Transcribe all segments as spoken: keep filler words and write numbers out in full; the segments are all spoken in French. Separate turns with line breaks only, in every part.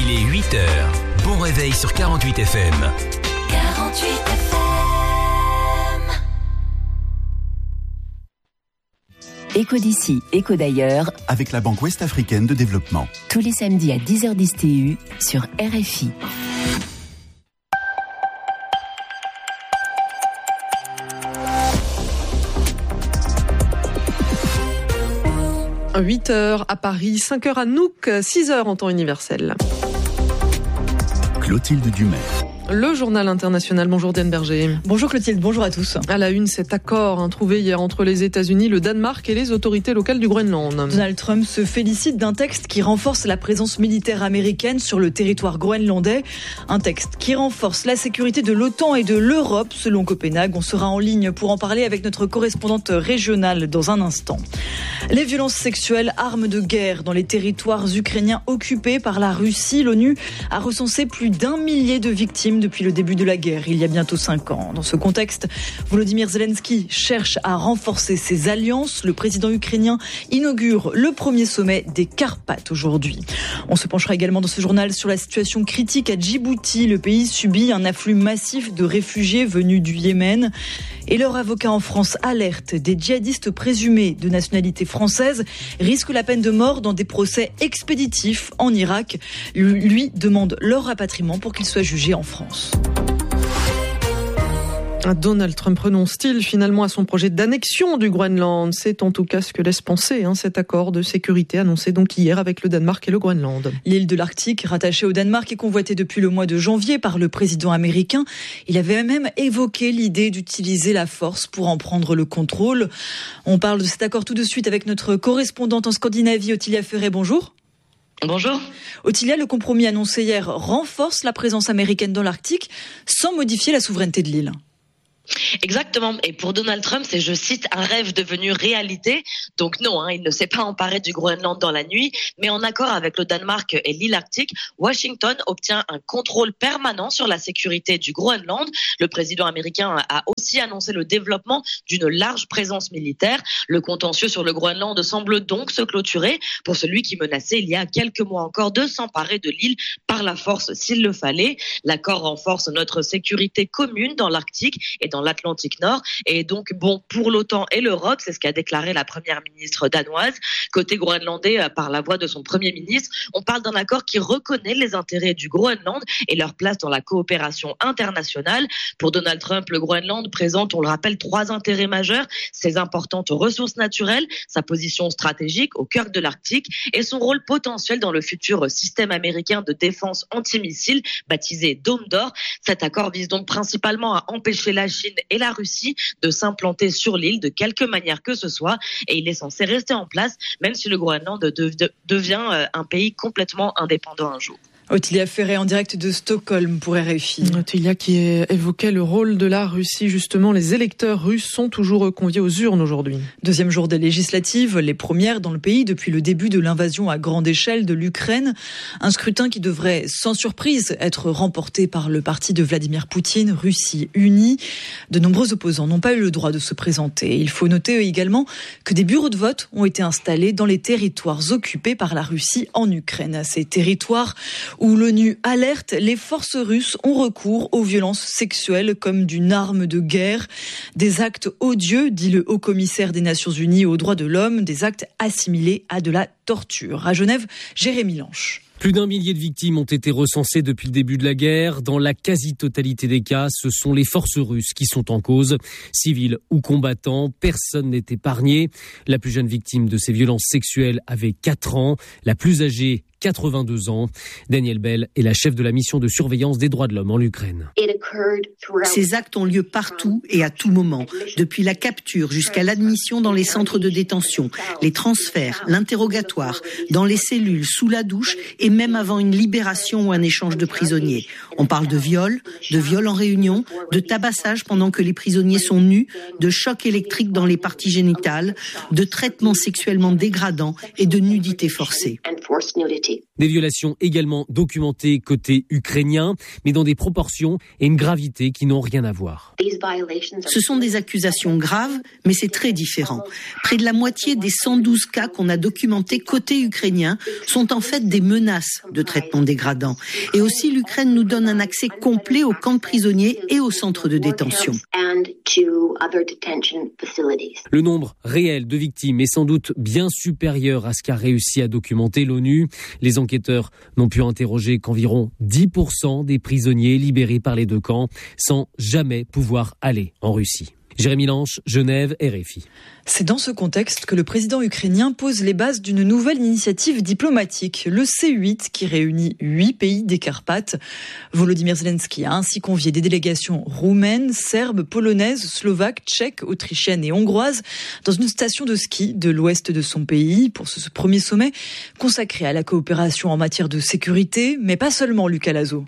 Il est huit heures. Bon réveil sur quarante-huit F M.
quarante-huit F M.
Écho d'ici, écho d'ailleurs.
Avec la Banque Ouest-Africaine de Développement.
Tous les samedis à dix heures dix T U sur R F I.
huit heures à Paris, cinq heures à Nouk, six heures en temps universel.
Clotilde Dumais.
Le journal international. Bonjour Diane Berger.
Bonjour Clotilde, bonjour à tous.
À la une, cet accord hein, trouvé hier entre les États-Unis, le Danemark et les autorités locales du Groenland.
Donald Trump se félicite d'un texte qui renforce la présence militaire américaine sur le territoire groenlandais. Un texte qui renforce la sécurité de l'OTAN et de l'Europe, selon Copenhague. On sera en ligne pour en parler avec notre correspondante régionale dans un instant. Les violences sexuelles, armes de guerre dans les territoires ukrainiens occupés par la Russie. L'ONU a recensé plus d'un millier de victimes depuis le début de la guerre, il y a bientôt cinq ans. Dans ce contexte, Volodymyr Zelensky cherche à renforcer ses alliances. Le président ukrainien inaugure le premier sommet des Carpates aujourd'hui. On se penchera également dans ce journal sur la situation critique à Djibouti. Le pays subit un afflux massif de réfugiés venus du Yémen. Et leur avocat en France alerte, des djihadistes présumés de nationalité française risquent la peine de mort dans des procès expéditifs en Irak. Lui demande leur rapatriement pour qu'ils soient jugés en France.
Donald Trump renonce-t-il finalement à son projet d'annexion du Groenland ? C'est en tout cas ce que laisse penser hein, cet accord de sécurité annoncé donc hier avec le Danemark et le Groenland.
L'île de l'Arctique, rattachée au Danemark, est convoitée depuis le mois de janvier par le président américain. Il avait même évoqué l'idée d'utiliser la force pour en prendre le contrôle. On parle de cet accord tout de suite avec notre correspondante en Scandinavie, Ottilia Ferret. Bonjour.
Bonjour.
Ottilia, le compromis annoncé hier renforce la présence américaine dans l'Arctique sans modifier la souveraineté de l'île.
Exactement. Et pour Donald Trump, c'est, je cite, un rêve devenu réalité. Donc non, hein, il ne s'est pas emparé du Groenland dans la nuit, mais en accord avec le Danemark et l'île Arctique, Washington obtient un contrôle permanent sur la sécurité du Groenland. Le président américain a aussi annoncé le développement d'une large présence militaire. Le contentieux sur le Groenland semble donc se clôturer pour celui qui menaçait il y a quelques mois encore de s'emparer de l'île par la force s'il le fallait. L'accord renforce notre sécurité commune dans l'Arctique et dans l'Atlantique Nord et donc bon pour l'OTAN et l'Europe, c'est ce qu'a déclaré la première ministre danoise. Côté groenlandais, par la voix de son premier ministre, on parle d'un accord qui reconnaît les intérêts du Groenland et leur place dans la coopération internationale. Pour Donald Trump, le Groenland présente, on le rappelle, trois intérêts majeurs, ses importantes ressources naturelles, sa position stratégique au cœur de l'Arctique et son rôle potentiel dans le futur système américain de défense antimissile baptisé Dôme d'Or. Cet accord vise donc principalement à empêcher la Chine et la Russie de s'implanter sur l'île de quelque manière que ce soit et il est censé rester en place même si le Groenland de- de- devient un pays complètement indépendant un jour.
Ottilia Ferret en direct de Stockholm pour R F I.
Ottilia qui évoquait le rôle de la Russie. Justement, les électeurs russes sont toujours conviés aux urnes aujourd'hui.
Deuxième jour des législatives, les premières dans le pays depuis le début de l'invasion à grande échelle de l'Ukraine. Un scrutin qui devrait sans surprise être remporté par le parti de Vladimir Poutine, Russie Unie. De nombreux opposants n'ont pas eu le droit de se présenter. Il faut noter également que des bureaux de vote ont été installés dans les territoires occupés par la Russie en Ukraine. Ces territoires où l'ONU alerte, les forces russes ont recours aux violences sexuelles comme d'une arme de guerre. Des actes odieux, dit le haut-commissaire des Nations Unies aux droits de l'homme, des actes assimilés à de la torture. À Genève, Jérémy Lanche.
Plus d'un millier de victimes ont été recensées depuis le début de la guerre. Dans la quasi-totalité des cas, ce sont les forces russes qui sont en cause. Civils ou combattants, personne n'est épargné. La plus jeune victime de ces violences sexuelles avait quatre ans. La plus âgée, quatre-vingt-deux ans. Danielle Bell est la chef de la mission de surveillance des droits de l'homme en Ukraine.
Ces actes ont lieu partout et à tout moment, depuis la capture jusqu'à l'admission dans les centres de détention, les transferts, l'interrogatoire, dans les cellules, sous la douche et même avant une libération ou un échange de prisonniers. On parle de viol, de viol en réunion, de tabassage pendant que les prisonniers sont nus, de chocs électriques dans les parties génitales, de traitements sexuellement dégradants et de nudité forcée.
Des violations également documentées côté ukrainien, mais dans des proportions et une gravité qui n'ont rien à voir.
Ce sont des accusations graves, mais c'est très différent. Près de la moitié des cent douze cas qu'on a documentés côté ukrainien sont en fait des menaces de traitement dégradant. Et aussi, l'Ukraine nous donne un accès complet aux camps de prisonniers et aux centres de détention.
Le nombre réel de victimes est sans doute bien supérieur à ce qu'a réussi à documenter l'ONU. Les enquêteurs n'ont pu interroger qu'environ dix pour cent des prisonniers libérés par les deux camps sans jamais pouvoir aller en Russie. Jérémy Lanche, Genève, R F I.
C'est dans ce contexte que le président ukrainien pose les bases d'une nouvelle initiative diplomatique, le C huit, qui réunit huit pays des Carpates. Volodymyr Zelensky a ainsi convié des délégations roumaines, serbes, polonaises, slovaques, tchèques, autrichiennes et hongroises dans une station de ski de l'ouest de son pays pour ce premier sommet consacré à la coopération en matière de sécurité, mais pas seulement, Lucas Lazo.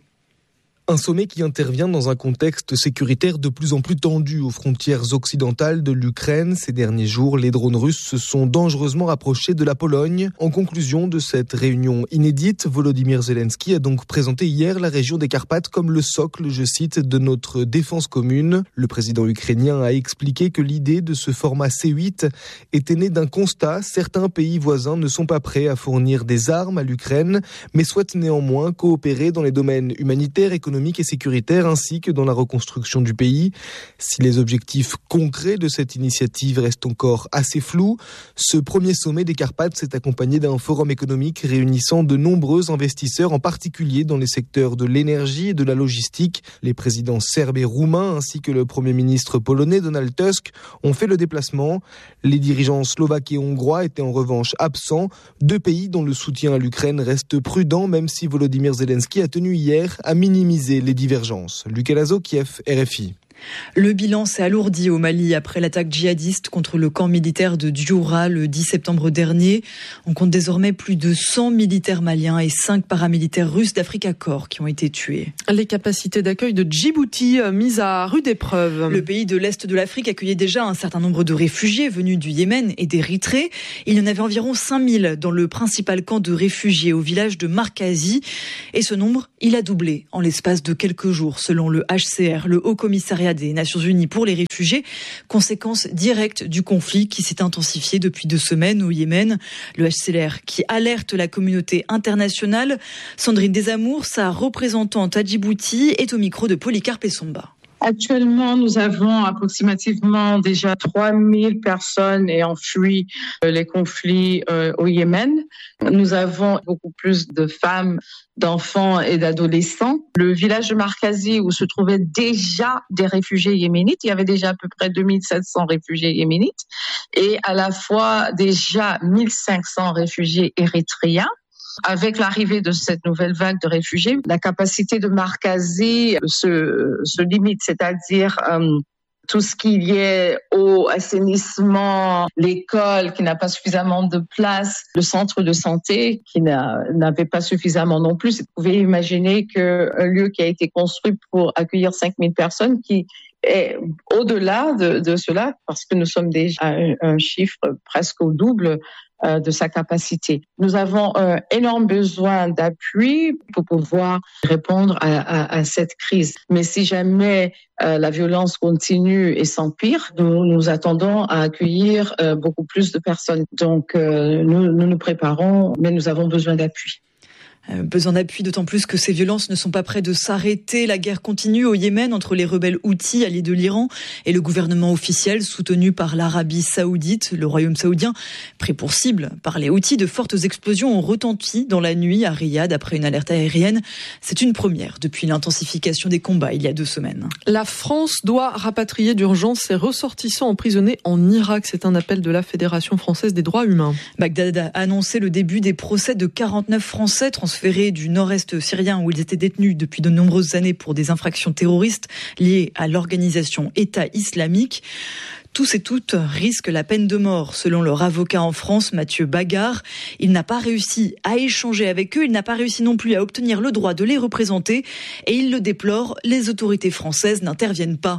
Un sommet qui intervient dans un contexte sécuritaire de plus en plus tendu aux frontières occidentales de l'Ukraine. Ces derniers jours, les drones russes se sont dangereusement rapprochés de la Pologne. En conclusion de cette réunion inédite, Volodymyr Zelensky a donc présenté hier la région des Carpates comme le socle, je cite, de notre défense commune. Le président ukrainien a expliqué que l'idée de ce format C huit était née d'un constat. Certains pays voisins ne sont pas prêts à fournir des armes à l'Ukraine, mais souhaitent néanmoins coopérer dans les domaines humanitaires, économiques et sécuritaire ainsi que dans la reconstruction du pays. Si les objectifs concrets de cette initiative restent encore assez flous, ce premier sommet des Carpates s'est accompagné d'un forum économique réunissant de nombreux investisseurs, en particulier dans les secteurs de l'énergie et de la logistique. Les présidents serbes et roumains ainsi que le premier ministre polonais Donald Tusk ont fait le déplacement. Les dirigeants slovaques et hongrois étaient en revanche absents, deux pays dont le soutien à l'Ukraine reste prudent, même si Volodymyr Zelensky a tenu hier à minimiser les divergences. Lucas Lazo, Kiev, R F I.
Le bilan s'est alourdi au Mali après l'attaque djihadiste contre le camp militaire de Dioura le dix septembre dernier. On compte désormais plus de cent militaires maliens et cinq paramilitaires russes d'Africa Corps qui ont été tués.
Les capacités d'accueil de Djibouti mises à rude épreuve.
Le pays de l'Est de l'Afrique accueillait déjà un certain nombre de réfugiés venus du Yémen et d'Érythrée. Il y en avait environ cinq mille dans le principal camp de réfugiés au village de Markazi. Et ce nombre, il a doublé en l'espace de quelques jours, selon le H C R, le Haut Commissariat des Nations Unies pour les réfugiés, conséquence directe du conflit qui s'est intensifié depuis deux semaines au Yémen. Le H C R qui alerte la communauté internationale. Sandrine Desamours, sa représentante à Djibouti, est au micro de Polycarpe Essomba.
Actuellement, nous avons approximativement déjà trois mille personnes ayant fui les conflits au Yémen. Nous avons beaucoup plus de femmes, d'enfants et d'adolescents. Le village de Markazi, où se trouvaient déjà des réfugiés yéménites, il y avait déjà à peu près deux mille sept cents réfugiés yéménites et à la fois déjà mille cinq cents réfugiés érythréens. Avec l'arrivée de cette nouvelle vague de réfugiés, la capacité de Markazi se, se limite, c'est-à-dire euh, tout ce qui est lié au assainissement, l'école qui n'a pas suffisamment de place, le centre de santé qui n'a, n'avait pas suffisamment non plus. Vous pouvez imaginer qu'un lieu qui a été construit pour accueillir cinq mille personnes qui est au-delà de, de cela, parce que nous sommes déjà à un, un chiffre presque au double de sa capacité. Nous avons un énorme besoin d'appui pour pouvoir répondre à, à, à cette crise. Mais si jamais euh, la violence continue et s'empire, nous nous attendons à accueillir euh, beaucoup plus de personnes. Donc euh, nous, nous nous préparons, mais nous avons besoin d'appui.
Euh, besoin d'appui, d'autant plus que ces violences ne sont pas près de s'arrêter. La guerre continue au Yémen entre les rebelles houthis alliés de l'Iran et le gouvernement officiel soutenu par l'Arabie saoudite. Le royaume saoudien, pris pour cible par les houthis, de fortes explosions ont retenti dans la nuit à Riyad après une alerte aérienne. C'est une première depuis l'intensification des combats il y a deux semaines.
La France doit rapatrier d'urgence ses ressortissants emprisonnés en Irak. C'est un appel de la Fédération française des droits humains.
Bagdad a annoncé le début des procès de quarante-neuf Français transférés du nord-est syrien où ils étaient détenus depuis de nombreuses années pour des infractions terroristes liées à l'organisation État islamique. Tous et toutes risquent la peine de mort, selon leur avocat en France, Mathieu Bagard. Il n'a pas réussi à échanger avec eux, il n'a pas réussi non plus à obtenir le droit de les représenter et il le déplore, les autorités françaises n'interviennent pas.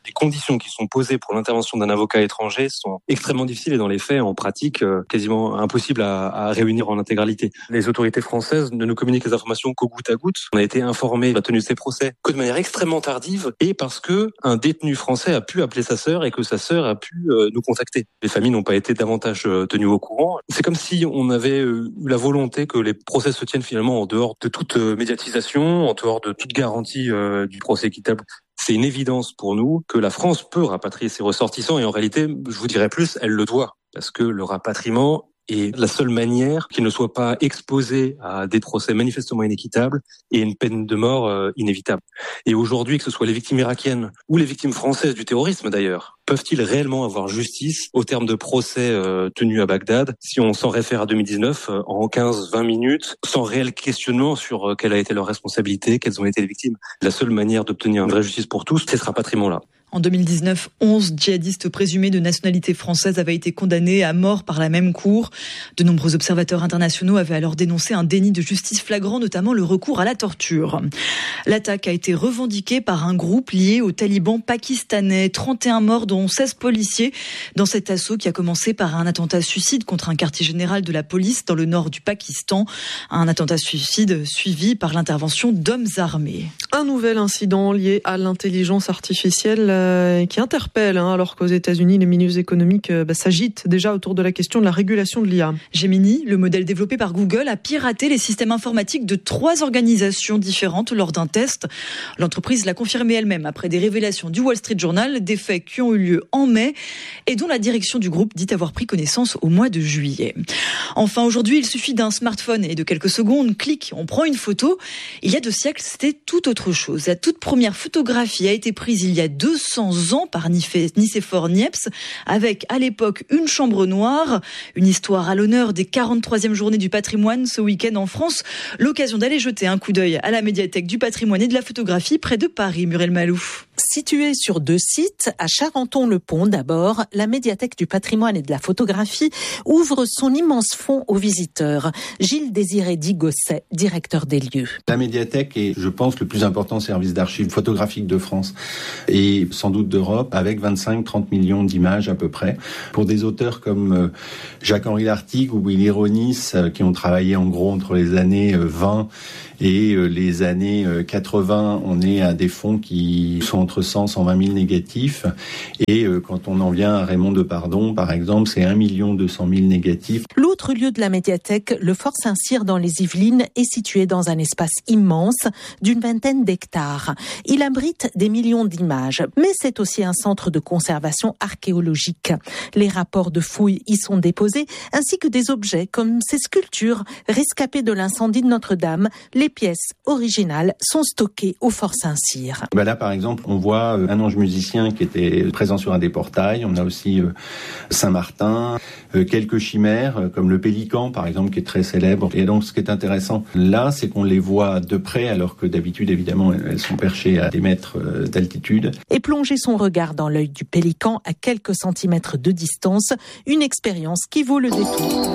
Les conditions qui sont posées pour l'intervention d'un avocat étranger sont extrêmement difficiles et dans les faits, en pratique, quasiment impossibles à, à réunir en intégralité. Les autorités françaises ne nous communiquent les informations qu'au goutte à goutte. On a été informé de la tenue de ces procès que de manière extrêmement tardive et parce que un détenu français a pu appeler sa sœur et que sa sœur a pu euh, nous contacter. Les familles n'ont pas été davantage euh, tenues au courant. C'est comme si on avait eu la volonté que les procès se tiennent finalement en dehors de toute euh, médiatisation, en dehors de toute garantie euh, du procès équitable. C'est une évidence pour nous que la France peut rapatrier ses ressortissants et en réalité, je vous dirais plus, elle le doit. Parce que le rapatriement est la seule manière qu'ils ne soient pas exposés à des procès manifestement inéquitables et une peine de mort euh, inévitable. Et aujourd'hui, que ce soit les victimes irakiennes ou les victimes françaises du terrorisme d'ailleurs, peuvent-ils réellement avoir justice au terme de procès euh, tenus à Bagdad si on s'en réfère à deux mille dix-neuf euh, en quinze vingt minutes sans réel questionnement sur euh, quelle a été leur responsabilité, quelles ont été les victimes. La seule manière d'obtenir une vraie justice pour tous, c'est ce rapatriement-là.
En deux mille dix-neuf, onze djihadistes présumés de nationalité française avaient été condamnés à mort par la même cour. De nombreux observateurs internationaux avaient alors dénoncé un déni de justice flagrant, notamment le recours à la torture. L'attaque a été revendiquée par un groupe lié aux talibans pakistanais. trente et un morts, dont seize policiers, dans cet assaut qui a commencé par un attentat suicide contre un quartier général de la police dans le nord du Pakistan. Un attentat suicide suivi par l'intervention d'hommes armés.
Un nouvel incident lié à l'intelligence artificielle qui interpelle, hein, alors qu'aux États-Unis, les milieux économiques bah, s'agitent déjà autour de la question de la régulation de l'I A.
Gemini, le modèle développé par Google, a piraté les systèmes informatiques de trois organisations différentes lors d'un test. L'entreprise l'a confirmé elle-même après des révélations du Wall Street Journal, des faits qui ont eu lieu en mai et dont la direction du groupe dit avoir pris connaissance au mois de juillet. Enfin, aujourd'hui, il suffit d'un smartphone et de quelques secondes, clic, on prend une photo. Il y a deux siècles, c'était tout autre chose. La toute première photographie a été prise il y a deux cents ans par Nicéphore Niepce, avec à l'époque une chambre noire. Une histoire à l'honneur des quarante-troisième journées du patrimoine ce week-end en France. L'occasion d'aller jeter un coup d'œil à la médiathèque du patrimoine et de la photographie près de Paris. Muriel Malouf.
Située sur deux sites, à Charenton-le-Pont d'abord, la médiathèque du patrimoine et de la photographie ouvre son immense fonds aux visiteurs. Gilles Désiré Digosset, directeur des lieux.
La médiathèque est, je pense, le plus important service d'archives photographiques de France et sans doute d'Europe, avec vingt-cinq à trente millions d'images à peu près. Pour des auteurs comme Jacques-Henri Lartigue ou Willy Ronis, qui ont travaillé en gros entre les années vingt et les années quatre-vingts, on est à des fonds qui sont entre cent et cent vingt mille négatifs. Et quand on en vient à Raymond Depardon, par exemple, c'est un million deux cent mille négatifs.
L'autre lieu de la médiathèque, le Fort Saint-Cyr dans les Yvelines, est situé dans un espace immense d'une vingtaine d'hectares. Il abrite des millions d'images, mais c'est aussi un centre de conservation archéologique. Les rapports de fouilles y sont déposés, ainsi que des objets comme ces sculptures rescapées de l'incendie de Notre-Dame. Les pièces originales sont stockées au Fort Saint-Cyr.
Ben là, par exemple, on voit un ange musicien qui était présent sur un des portails. On a aussi Saint-Martin, quelques chimères, comme le pélican, par exemple, qui est très célèbre. Et donc, ce qui est intéressant là, c'est qu'on les voit de près, alors que d'habitude, évidemment, elles sont perchées à des mètres d'altitude.
Et plonger son regard dans l'œil du pélican à quelques centimètres de distance, une expérience qui vaut le détour.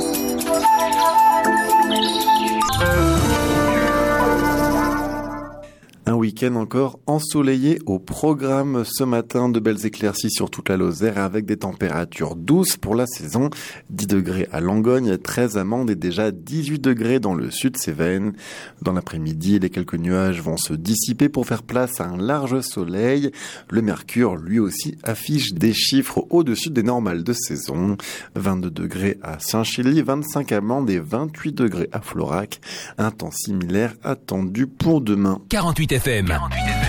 Un week-end encore ensoleillé au programme ce matin, de belles éclaircies sur toute la Lozère avec des températures douces pour la saison. dix degrés à Langogne, treize à Mende et déjà dix-huit degrés dans le sud Cévennes. Dans l'après-midi, les quelques nuages vont se dissiper pour faire place à un large soleil. Le mercure, lui aussi, affiche des chiffres au-dessus des normales de saison. vingt-deux degrés à Saint-Chély, vingt-cinq à Mende et vingt-huit degrés à Florac. Un temps similaire attendu pour demain.
quarante-huit F M. quarante-huit F M.